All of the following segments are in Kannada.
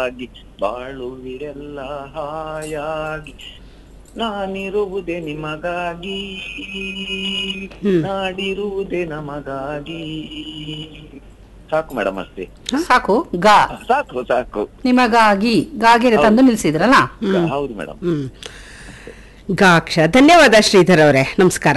ಆಗಿ ಬಾಳುವಿರೆಲ್ಲ ಹಾಯಾಗಿ ನಾನಿರುವುದೇ ನಿಮಗಾಗಿ ನಾಡಿರುವುದೇ ನಮಗಾಗಿ. ಸಾಕು ಮೇಡಮ್ ಅಷ್ಟೇ. ಸಾಕು ಗಾ ಸಾಕು ಸಾಕು. ನಿಮಗಾಗಿ ಗಾಗೆರೆ ತಂದು ನಿಲ್ಸಿದ್ರಲ್ಲ. ಹೌದು ಮೇಡಮ್. ಗಾಕ್ಷ. ಧನ್ಯವಾದ ಶ್ರೀಧರ್ ಅವರೇ, ನಮಸ್ಕಾರ.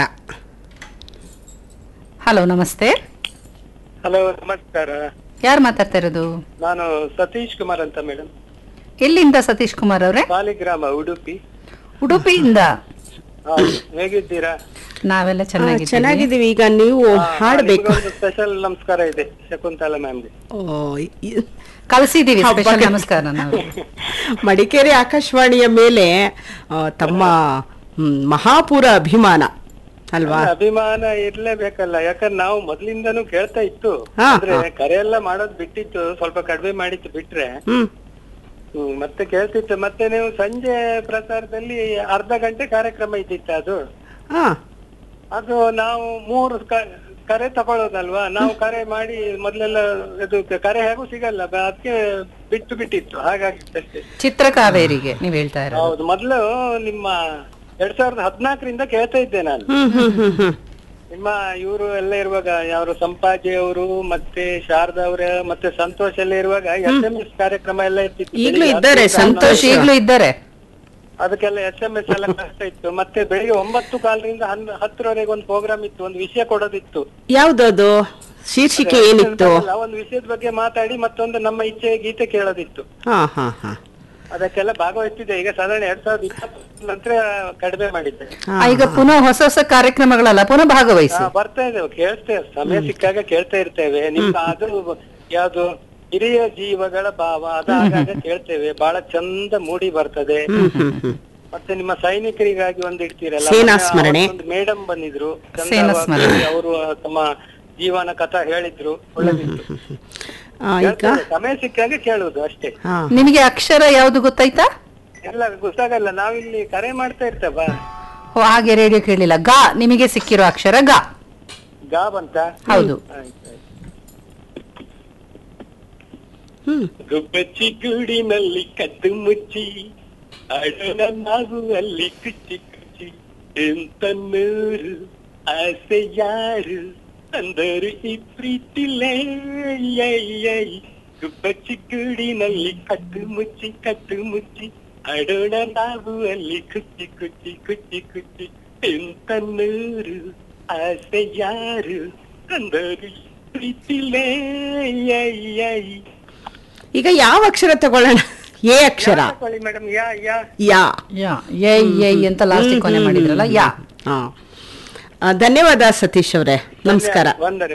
ಹಲೋ ನಮಸ್ತೆ. ಹಲೋ ನಮಸ್ಕಾರ. ಯಾರು ಮಾತಾಡ್ತಾ ಇರೋದು? ನಾನು ಸತೀಶ್ ಕುಮಾರ್ ಅಂತ ಮೇಡಮ್. ಎಲ್ಲಿಂದ ಸತೀಶ್ ಕುಮಾರ್ ಅವರೇ? ಸಾಲಿಗ್ರಾಮ, ಉಡುಪಿ. ಉಡುಪಿಯಿಂದ. ಹೇಗಿದ್ದೀರಾ? ನಾವೆಲ್ಲ ಚೆನ್ನಾಗಿದ್ದೀವಿ. ಈಗ ನೀವು ಹಾಡಬೇಕು. ಸ್ಪೆಷಲ್ ನಮಸ್ಕಾರ ಇದೆ ಶಕುಂತಲಾ ಮ್ಯಾಮ್ಗೆ. ಕಳಿಸಿದೀವಿ ನಮಸ್ಕಾರ. ಮಡಿಕೇರಿ ಆಕಾಶವಾಣಿಯ ಮೇಲೆ ತಮ್ಮ ಮಹಾಪೂರ ಅಭಿಮಾನ ಅಲ್ವಾ? ಅಭಿಮಾನ ಇರ್ಲೇಬೇಕಲ್ಲ, ಯಾಕಂದ್ರೆ ನಾವು ಮೊದ್ಲಿಂದನೂ ಕೇಳ್ತಾ ಇತ್ತು. ಅಂದ್ರೆ ಕರೆ ಎಲ್ಲ ಮಾಡೋದ್ ಬಿಟ್ಟಿತ್ತು, ಸ್ವಲ್ಪ ಕಡಿಮೆ ಮಾಡಿತ್ತು ಬಿಟ್ರೆ. ಮತ್ತೆ ಕೇಳ್ತಿತ್ತು. ಮತ್ತೆ ನೀವು ಸಂಜೆ ಪ್ರಸಾರದಲ್ಲಿ ಅರ್ಧ ಗಂಟೆ ಕಾರ್ಯಕ್ರಮ ಇದ್ದಿತ್ತು. ಅದು ನಾವು 3 ಕರೆ ತಗೊಳ್ಳೋದಲ್ವಾ, ನಾವು ಕರೆ ಮಾಡಿ ಮೊದ್ಲೆಲ್ಲ ಇದು ಕರೆ ಹೇಗೂ ಸಿಗಲ್ಲ, ಅದಕ್ಕೆ ಬಿಟ್ಟಿತ್ತು. ಹಾಗಾಗಿ ಚಿತ್ರಕಾವೇರಿಗೆ ನೀವು ಹೇಳ್ತಾ ಇರೋ? ಹೌದು. ಮೊದ್ಲು ನಿಮ್ಮ 2014ರಿಂದ ಕೇಳ್ತಾ ಇದ್ದೆ ನಾನು. ನಿಮ್ಮ ಇವರು ಎಲ್ಲ ಇರುವಾಗ, ಯಾರು ಸಂಪಾಜಿ ಅವರು ಮತ್ತೆ ಶಾರದಾ ಅವರ ಮತ್ತೆ ಸಂತೋಷ್ ಎಲ್ಲ ಇರುವಾಗ SMS ಕಾರ್ಯಕ್ರಮ ಎಲ್ಲ ಇರ್ತಿತ್ತು. ಈಗಲೂ ಇದ್ದಾರೆ ಸಂತೋಷ್, ಈಗಲೂ ಇದ್ದಾರೆ. ಅದಕ್ಕೆಲ್ಲ SMS ಎಲ್ಲ ಕಷ್ಟ ಇತ್ತು. ಮತ್ತೆ ಬೆಳಿಗ್ಗೆ 9:15ರಿಂದ 10ರವರೆಗೆ ಒಂದು ಪ್ರೋಗ್ರಾಮ್ ಇತ್ತು, ಒಂದು ವಿಷಯ ಕೊಡೋದಿತ್ತು. ಯಾವ್ದದು ಶೀರ್ಷಿಕೆ ಏನಿತ್ತು? ಒಂದು ವಿಷಯದ ಬಗ್ಗೆ ಮಾತಾಡಿ ಮತ್ತೊಂದು ನಮ್ಮ ಇಚ್ಛೆ ಗೀತೆ ಕೇಳೋದಿತ್ತು. ಅದಕ್ಕೆಲ್ಲ ಭಾಗವಹಿಸ್ತಿದ್ದೆ. ಈಗ ಸಾಧಾರಣ 2020 ನಂತರ ಕಡಿಮೆ ಮಾಡಿದ್ದೆ. ಈಗ ಪುನಃ ಹೊಸ ಕಾರ್ಯಕ್ರಮಗಳೆಲ್ಲ ಪುನಃ ಭಾಗವಹಿಸಿ ಬರ್ತಾ ಇದ್ದೇವೆ, ಕೇಳ್ತೇವೆ, ಸಮಯ ಸಿಕ್ಕಾಗ ಕೇಳ್ತಾ ಇರ್ತೇವೆ. ನಿಮ್ಗೆ ಅದು ಯಾವ್ದು ಹಿರಿಯ ಜೀವಗಳ ಭಾವ ಅದಾಗ ಕೇಳ್ತೇವೆ, ಬಹಳ ಚಂದ ಮೂಡಿ ಬರ್ತದೆ. ಮತ್ತೆ ನಿಮ್ಮ ಸೈನಿಕರಿಗಾಗಿ ಒಂದು ಇಡ್ತೀರಲ್ಲ, ಒಂದು ಮೇಡಮ್ ಬಂದಿದ್ರು, ಅವರು ತಮ್ಮ ಜೀವನ ಕಥಾ ಹೇಳಿದ್ರು, ಒಳ್ಳೆದಿತ್ತು. ಸಮಯ ಸಿಕ್ಕಾಗ ಕೇಳುದು ಅಷ್ಟೇ. ನಿಮಗೆ ಅಕ್ಷರ ಯಾವ್ದು ಗೊತ್ತಾಯ್ತಾ? ಎಲ್ಲ ಗೊತ್ತಾಗಲ್ಲ, ನಾವಿಲ್ಲಿ ಕರೆ ಮಾಡ್ತಾ ಇರ್ತೇವ. ಹಾಗೆ ರೇಡಿಯೋ ಕೇಳಿಲ್ಲ. ಗಾ ನಿಮಗೆ ಸಿಕ್ಕಿರೋ ಅಕ್ಷರ ಗಾ. ಗಾ ಬಂತ? ಹೌದು. ಗುಬ್ಬಚ್ಚಿ ಗೂಡಿನಲ್ಲಿ ಕದ್ದು ಮುಚ್ಚಿ ಅಡೋಣ ನಾವು ಅಲ್ಲಿ ಕುಚ್ಚಿ ಕುಚ್ಚಿ ಎಂತನ್ನೂರು ಆಸೆ ಯಾರು ಅಂದರು ಈ ಪ್ರೀತಿಲೇ. ಗುಬ್ಬಚ್ಚಿ ಗೂಡಿನಲ್ಲಿ ಕದ್ದು ಮುಚ್ಚಿ ಅಡೋಣ ನಾವು ಅಲ್ಲಿ ಕುಚ್ಚಿ ಕುಚ್ಚಿ ಕುಚ್ಚಿ ಕುಚ್ಚಿ ಎಂತನ್ನೂರು ಆಸೆ ಯಾರು ಅಂದರು ಪ್ರೀತಿಲೇ. ಈಗ ಯಾವ ಅಕ್ಷರ ತಗೊಳ್ಳೋಣ? A Akshara madam. ಅಂತ ಲಾಸ್ಟ್ ಕೊನೆ ಮಾಡಿದ್ರಲ್ಲ, ಯಾ. ಧನ್ಯವಾದ ಸತೀಶ್ ಅವರೇ, ನಮಸ್ಕಾರ.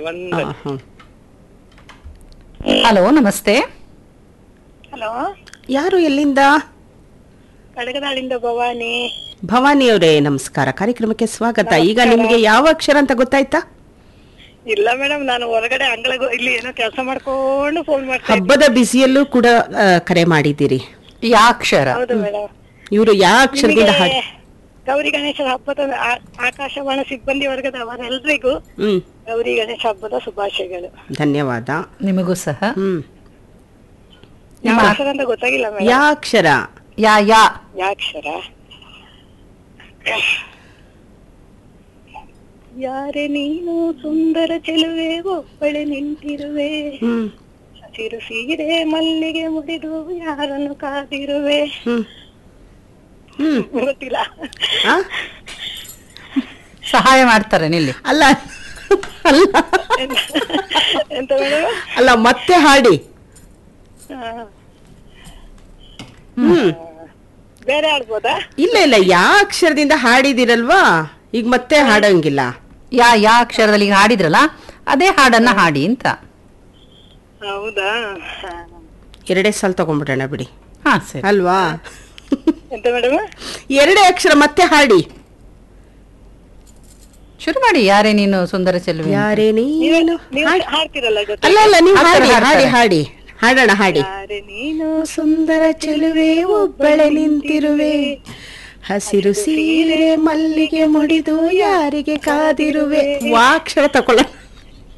ಹಲೋ ನಮಸ್ತೆ. ಹಲೋ, ಯಾರು, ಎಲ್ಲಿಂದ? ಕಡಗದಾಳಿಂದ ಭವಾನಿ. ಭವಾನಿ ಅವರೇ ನಮಸ್ಕಾರ, ಕಾರ್ಯಕ್ರಮಕ್ಕೆ ಸ್ವಾಗತ. ಈಗ ನಿಮ್ಗೆ ಯಾವ ಅಕ್ಷರ ಅಂತ ಗೊತ್ತಾಯ್ತಾ? ಇಲ್ಲ ಮೇಡಮ್, ನಾನು ಹೊರಗಡೆ ಅಂಗಳ ಇಲ್ಲಿ ಏನೋ ಕೆಲಸ ಮಾಡ್ಕೊಂಡು ಫೋನ್ ಮಾಡ್ತೀನಿ. ಹಬ್ಬದ ಬಿಸಿಯಲ್ಲೂ ಕೂಡ ಕರೆ ಮಾಡಿದ್ದೀರಿ. ಯಾ ಅಕ್ಷರ? ಹೌದು ಮೇಡಮ್. ಇವರು ಯಾವ ಅಕ್ಷರದಿಂದ ಹಾಡಿ? ಗೌರಿ ಗಣೇಶ ಹಬ್ಬದ ಆಕಾಶವಾಣಿ ಸಿಬ್ಬಂದಿ ವರ್ಗದವರೆಲ್ಲರಿಗೂ ಗೌರಿ ಗಣೇಶ ಹಬ್ಬದ ಶುಭಾಶಯಗಳು. ಧನ್ಯವಾದ. ನಿಮಗೂ ಸಹ. ಯಾವ ಅಕ್ಷರ ಅಂತ ಗೊತ್ತಾಗಿಲ್ಲ ಮೇಡಮ್. ಯಾ ಅಕ್ಷರ? ಯಾ ಯಾ ಯಾ ಅಕ್ಷರ? ಯಾರೇ ನೀನು ಸುಂದರ ಚೆಲುವೆ ಒಬ್ಬಳೆ ನಿಂತಿರುವೆ, ಹಸಿರು ಸೀರೆ ಮಲ್ಲಿಗೆ ಮುಡಿದು ಯಾರನ್ನು ಕಾದಿರುವೆ. ಗೊತ್ತಿಲ್ಲ. ಸಹಾಯ ಮಾಡ್ತಾರೆ ನಿಲ್ಲಿ. ಅಲ್ಲ ಎಂತ ಮೇಡಮ್? ಅಲ್ಲ, ಮತ್ತೆ ಹಾಡಿ. ಬೇರೆ ಆಡ್ಬೋದಾ? ಇಲ್ಲ ಇಲ್ಲ, ಯಾ ಅಕ್ಷರದಿಂದ ಹಾಡಿದಿರಲ್ವಾ, ಈಗ ಮತ್ತೆ ಹಾಡಂಗಿಲ್ಲ. ಯಾ ಅಕ್ಷರದಲ್ಲಿ ಈಗ ಹಾಡಿದ್ರಲ್ಲ ಅದೇ ಹಾಡನ್ನ ಹಾಡಿ ಅಂತ. ಹೌದಾ? 2 ಸಲ ತಗೊಂಡ್ಬಿಡೋಣ ಬಿಡಿ. ಹಾ ಸರಿ. ಅಲ್ವಾ? ಎಂತ ಮೇಡಮ್? 2 ಅಕ್ಷರ ಮತ್ತೆ ಹಾಡಿ. ಶುರು ಮಾಡಿ. ಯಾರೇ ನೀನು ಸುಂದರ ಚೆಲುವೆ. ಯಾರೇ ನೀನು ಹಾಡ್ತಿರಲ್ಲ? ಅಲ್ಲ ಅಲ್ಲ, ನೀವು ಹಾಡಿ ಹಾಡೋಣ, ಹಾಡಿ. ಯಾರೇ ನೀನು ಸುಂದರ ಚೆಲುವೆ ಒಬ್ಬಳೆ ನಿಂತಿರುವೆ, ಹಸಿರು ಸೀರೆ ಮಲ್ಲಿಗೆ ಮುಡಿದು ಯಾರಿಗೆ ಕಾದಿರುವೆ. ವಾ ಅಕ್ಷರ ತಕೊಳ್ಳೋಣ.